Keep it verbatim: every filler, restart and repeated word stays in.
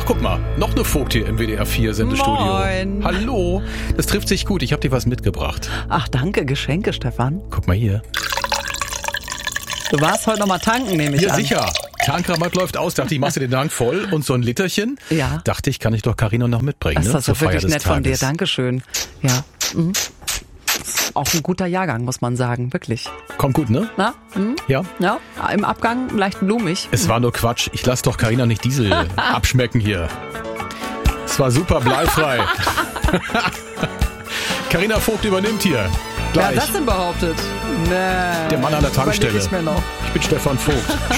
guck mal, noch eine Vogt hier im W D R vier Sendestudio. Moin. Hallo, das trifft sich gut. Ich habe dir was mitgebracht. Ach, danke, Geschenke, Stefan. Guck mal hier. Du warst heute noch mal tanken, nehme ich Ja, an. sicher. Tankrabatt läuft aus. Dachte ich, machst du den Tank voll und so ein Literchen. Ja. Dachte ich, kann ich doch Carina noch mitbringen. Das ist ne? das Zur ja wirklich Feier des nett von dir, Tages. Dankeschön. Ja. Mhm. Auch ein guter Jahrgang, muss man sagen, wirklich. Kommt gut, ne? Na? Mhm. Ja. Ja, im Abgang leicht blumig. Es war nur Quatsch. Ich lass doch Carina nicht Diesel abschmecken hier. Es war super bleifrei. Carina Vogt übernimmt hier. Wer Gleich. hat das denn behauptet? Nee. Der Mann an der Tankstelle. Überleg ich mir noch. Ich bin Stefan Vogt.